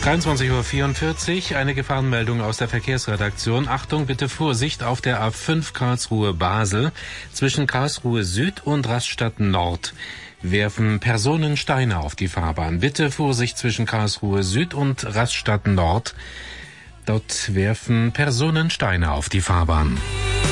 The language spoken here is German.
23:44 Uhr, eine Gefahrenmeldung aus der Verkehrsredaktion. Achtung, bitte Vorsicht auf der A5 Karlsruhe-Basel. Zwischen Karlsruhe Süd und Rastatt Nord werfen Personen Steine auf die Fahrbahn. Bitte Vorsicht zwischen Karlsruhe Süd und Rastatt Nord. Dort werfen Personen Steine auf die Fahrbahn.